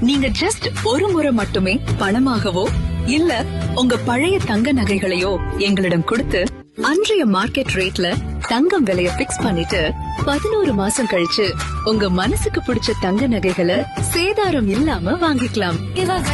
நீங்க ஜஸ்ட் ஒரு முறை மட்டுமே பணமாகவோ இல்ல உங்க பழைய தங்க நகைகளையோ எங்களிடம் கொடுத்து அன்றைய மார்க்கெட் ரேட்ல தங்கம் விலைய பிக்ஸ் பண்ணிட்டு 11 மாசம் கழிச்சு உங்க மனசுக்கு பிடிச்ச தங்க நகைகளை சேதாரம் இல்லாம வாங்கிக்கலாம்.